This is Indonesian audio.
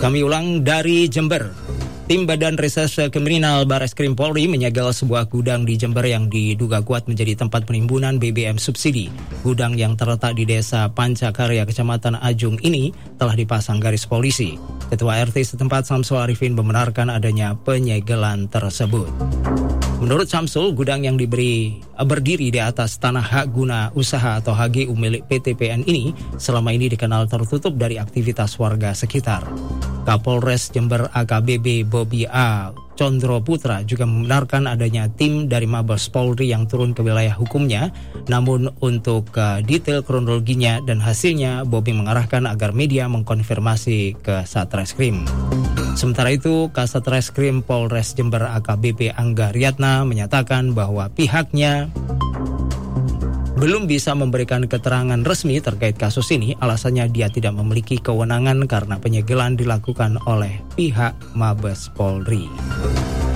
Kami ulang dari Jember. Tim Badan Reserse Kriminal Barreskrim Polri menyegel sebuah gudang di Jember yang diduga kuat menjadi tempat penimbunan BBM subsidi. Gudang yang terletak di Desa Pancakarya, Kecamatan Ajung ini telah dipasang garis polisi. Ketua RT setempat Samsul Arifin membenarkan adanya penyegelan tersebut. Menurut Samsul, gudang yang berdiri di atas tanah hak guna usaha atau HGU milik PT PN ini selama ini dikenal tertutup dari aktivitas warga sekitar. Kapolres Jember AKBP Bobi A. Condro Putra juga membenarkan adanya tim dari Mabes Polri yang turun ke wilayah hukumnya, namun untuk detail kronologinya dan hasilnya Bobi mengarahkan agar media mengkonfirmasi ke Satreskrim. Sementara itu, Kasat Reskrim Polres Jember AKBP Angga Riyatna menyatakan bahwa pihaknya belum bisa memberikan keterangan resmi terkait kasus ini. Alasannya dia tidak memiliki kewenangan karena penyegelan dilakukan oleh pihak Mabes Polri.